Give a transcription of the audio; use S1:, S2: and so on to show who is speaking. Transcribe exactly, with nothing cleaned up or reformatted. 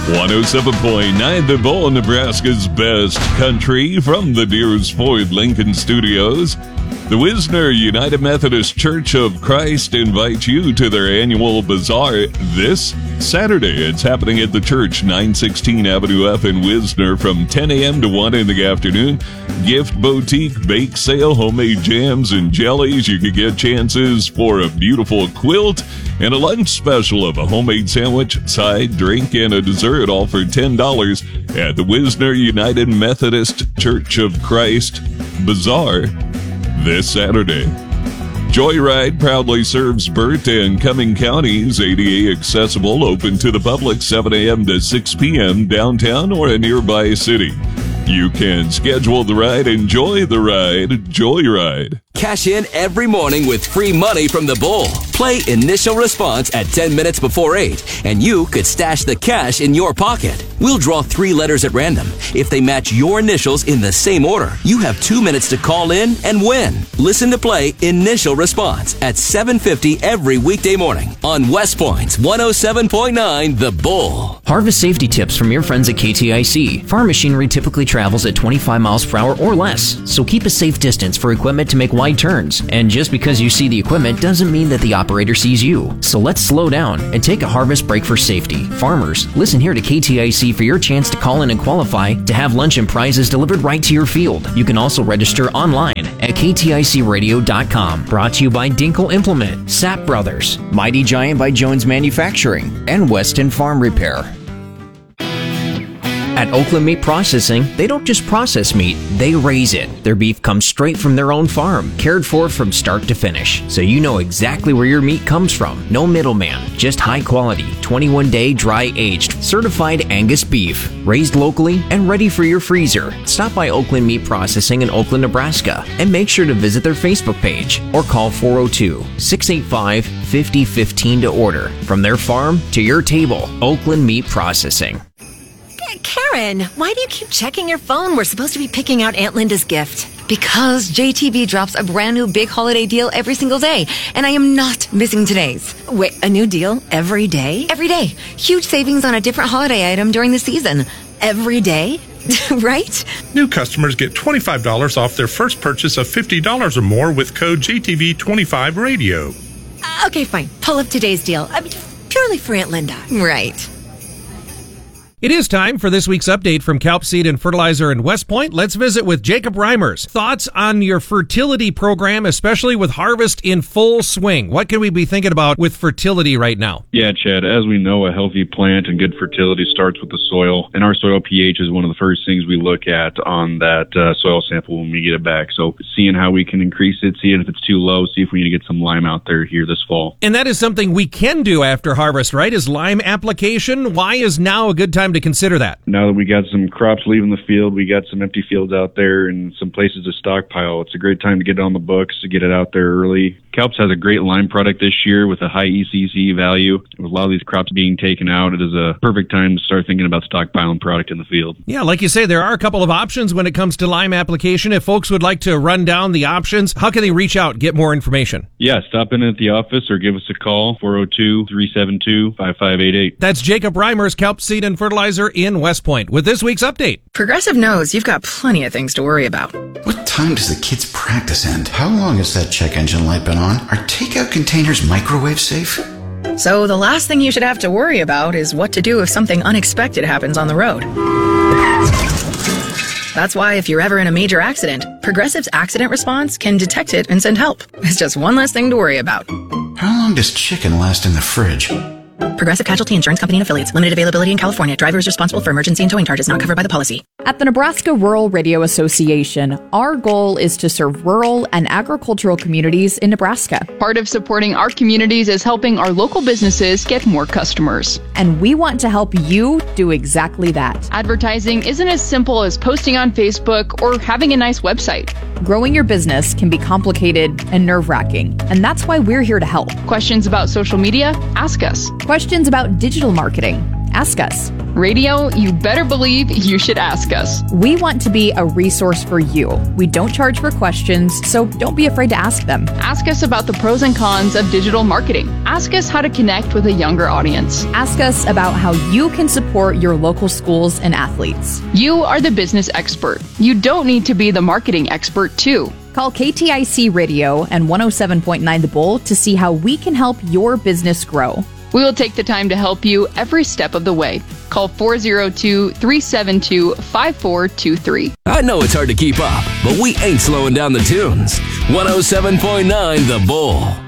S1: one oh seven point nine The Bull, Nebraska's best country, from the Deers Ford Lincoln Studios. The Wisner United Methodist Church of Christ invites you to their annual bazaar this Saturday. It's happening at the church, nine sixteen Avenue F in Wisner, from ten a.m. to one in the afternoon. Gift boutique, bake sale, homemade jams and jellies. You could get chances for a beautiful quilt and a lunch special of a homemade sandwich, side, drink, and a dessert, all for ten dollars at the Wisner United Methodist Church of Christ Bazaar this Saturday. Joyride proudly serves Burt and Cumming counties. A D A accessible, open to the public seven a.m. to six p.m. downtown or a nearby city. You can schedule the ride, enjoy the ride, Joyride.
S2: Cash in every morning with free money from the Bull. Play Initial Response at ten minutes before eight, and you could stash the cash in your pocket. We'll draw three letters at random. If they match your initials in the same order, you have two minutes to call in and win. Listen to Play Initial Response at seven fifty every weekday morning on West Point's one oh seven point nine The Bull.
S3: Harvest safety tips from your friends at K T I C. Farm machinery typically travels at twenty-five miles per hour or less, so keep a safe distance for equipment to make wide turns. And just because you see the equipment doesn't mean that the operator sees you. So let's slow down and take a harvest break for safety. Farmers, listen here to K T I C for your chance to call in and qualify to have lunch and prizes delivered right to your field. You can also register online at k t i c radio dot com. Brought to you by Dinkle Implement, Sapp Brothers, Mighty Giant by Jones Manufacturing, and Weston Farm Repair. At Oakland Meat Processing, they don't just process meat, they raise it. Their beef comes straight from their own farm, cared for from start to finish. So you know exactly where your meat comes from. No middleman, just high quality, twenty-one day dry aged, certified Angus beef, raised locally and ready for your freezer. Stop by Oakland Meat Processing in Oakland, Nebraska, and make sure to visit their Facebook page or call four oh two, six eight five, five oh one five to order. From their farm to your table, Oakland Meat Processing.
S4: Karen, why do you keep checking your phone? We're supposed to be picking out Aunt Linda's gift. Because J T B drops a brand new big holiday deal every single day, and I am not missing today's. Wait, a new deal every day? Every day. Huge savings on a different holiday item during the season. Every day? Right?
S5: New customers get twenty-five dollars off their first purchase of fifty dollars or more with code J T V twenty-five radio.
S4: Uh, okay, fine. Pull up today's deal. I mean, purely for Aunt Linda. Right.
S6: It is time for this week's update from Kalp Seed and Fertilizer in West Point. Let's visit with Jacob Reimers. Thoughts on your fertility program, especially with harvest in full swing. What can we be thinking about with fertility right now?
S7: Yeah, Chad, as we know, a healthy plant and good fertility starts with the soil. And our soil pH is one of the first things we look at on that uh, soil sample when we get it back. So seeing how we can increase it, seeing if it's too low, see if we need to get some lime out there here this fall.
S6: And that is something we can do after harvest, right? Is lime application. Why is now a good time to consider that?
S7: Now that we got some crops leaving the field, we got some empty fields out there and some places to stockpile. It's a great time to get it on the books, to get it out there early. Kalps has a great lime product this year with a high E C C value. With a lot of these crops being taken out, it is a perfect time to start thinking about stockpiling product in the field.
S6: Yeah, like you say, there are a couple of options when it comes to lime application. If folks would like to run down the options, how can they reach out, get more information?
S7: Yeah, stop in at the office or give us a call, four oh two, three seven two, five five eight eight.
S6: That's Jacob Reimers, Kalp Seed and Fertilizer in West Point, with this week's update.
S8: Progressive knows you've got plenty of things to worry about.
S9: What time does the kids' practice end? How long has that check engine light been on? Are takeout containers microwave safe?
S8: So the last thing you should have to worry about is what to do if something unexpected happens on the road. That's why if you're ever in a major accident, Progressive's accident response can detect it and send help. It's just one less thing to worry about.
S9: How long does chicken last in the fridge?
S8: Progressive Casualty Insurance Company and Affiliates. Limited availability in California. Driver is responsible for emergency and towing charges not covered by the policy.
S10: At the Nebraska Rural Radio Association, our goal is to serve rural and agricultural communities in Nebraska.
S11: Part of supporting our communities is helping our local businesses get more customers.
S10: And we want to help you do exactly that.
S11: Advertising isn't as simple as posting on Facebook or having a nice website.
S10: Growing your business can be complicated and nerve-wracking, and that's why we're here to help.
S11: Questions about social media? Ask us.
S10: Questions about digital marketing? Ask us.
S11: radio, you better believe you should ask us.
S10: We want to be a resource for you. We don't charge for questions, so don't be afraid to ask them.
S11: Ask us about the pros and cons of digital marketing. Ask us how to connect with a younger audience.
S10: Ask us about how you can support your local schools and athletes.
S11: You are the business expert. You don't need to be the marketing expert, too.
S10: Call K T I C Radio and one oh seven point nine The Bull to see how we can help your business grow.
S11: We will take the time to help you every step of the way. Call four oh two, three seven two, five four two three.
S2: I know it's hard to keep up, but we ain't slowing down the tunes. one oh seven point nine The Bull.